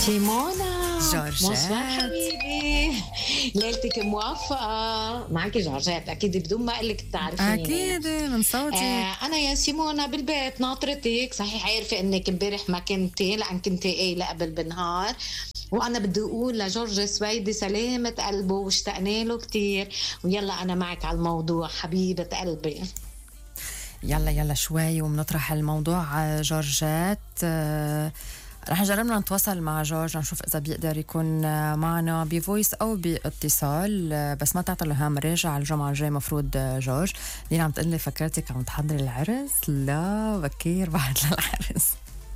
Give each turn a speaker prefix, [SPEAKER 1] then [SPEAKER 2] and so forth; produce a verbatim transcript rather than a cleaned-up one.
[SPEAKER 1] سيمونا
[SPEAKER 2] جورجيت.
[SPEAKER 1] مصباح حبيبي، ليلتك موافقة. معك جورجيت أكيد بدون ما أقلك تعرفيني.
[SPEAKER 2] أكيد من صوتي.
[SPEAKER 1] آه أنا يا سيمونا بالبيت ناطرتك. صحيح عارفة إنك امبارح ما كنتي، لأن كنتي إيه قبل بالنهار، وأنا بدي أقول لجورج سويدي سلامة قلبه واشتقنا له كتير. ويلا أنا معك على الموضوع حبيبة قلبي.
[SPEAKER 2] يلا يلا شوي وبنطرح الموضوع. جورجيت، آه رح جربنا نتواصل مع جورج نشوف إذا بيقدر يكون معنا بفويس أو باتصال، بس ما تعطي له هام راجع الجمعة الجاي مفروض. جورج دينا عم تقلي فكرتك عم تحضري العرس؟ لا بكير بعد للعرس.